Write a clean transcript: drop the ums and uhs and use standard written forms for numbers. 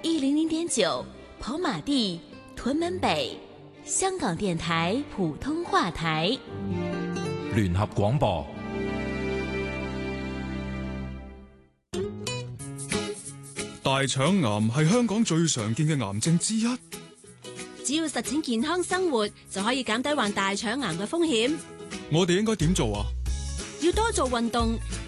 FM100.9，跑馬地、屯門北，香港電台普通話台， 聯合廣播。 大腸癌係香港最常見嘅癌症之一。 只要實踐健康生活，就可以減低患大腸癌嘅風險。 我哋應該點做啊？ 要多做運動，